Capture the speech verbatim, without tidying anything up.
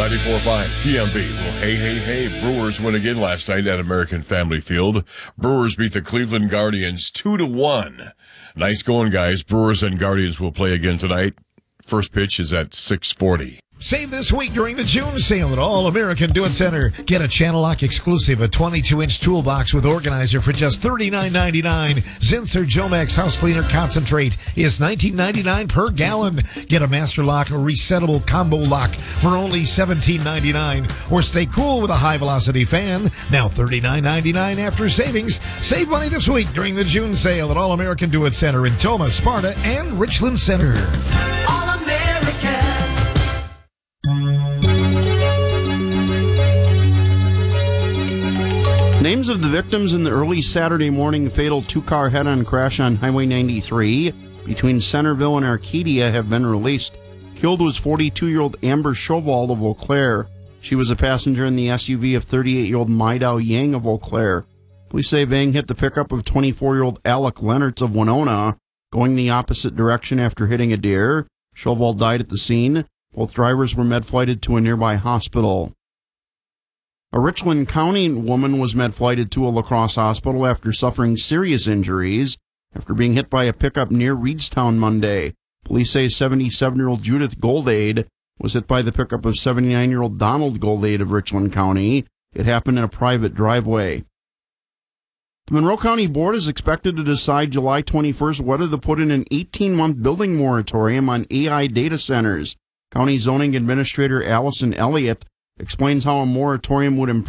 ninety-four point five P M B. Well, hey, hey, hey. Brewers win again last night at American Family Field. Brewers beat the Cleveland Guardians two to one. Nice going, guys. Brewers and Guardians will play again tonight. First pitch is at six forty. Save this week during the June sale at All American Do It Center. Get a Channel Lock exclusive, a twenty-two inch toolbox with organizer for just thirty-nine ninety-nine. Zinsser Jomax House Cleaner Concentrate is nineteen ninety-nine per gallon. Get a Master Lock or resettable combo lock for only seventeen ninety-nine. Or stay cool with a high velocity fan, now thirty-nine ninety-nine after savings. Save money this week during the June sale at All American Do It Center in Toma, Sparta, and Richland Center. All American. Names of the victims in the early Saturday morning fatal two-car head-on crash on Highway ninety-three between Centerville and Arcadia have been released. Killed was forty-two-year-old Amber Chauval of Eau Claire. She was a passenger in the S U V of thirty-eight-year-old Maidao Yang of Eau Claire. Police say Vang hit the pickup of twenty-four-year-old Alec Lennertz of Winona, going the opposite direction after hitting a deer. Chauval died at the scene. Both drivers were med-flighted to a nearby hospital. A Richland County woman was med-flighted to a La Crosse hospital after suffering serious injuries after being hit by a pickup near Reedstown Monday. Police say seventy-seven-year-old Judith Goldade was hit by the pickup of seventy-nine-year-old Donald Goldade of Richland County. It happened in a private driveway. The Monroe County Board is expected to decide July twenty-first whether to put in an eighteen-month building moratorium on A I data centers. County Zoning Administrator Allison Elliott explains how a moratorium would improve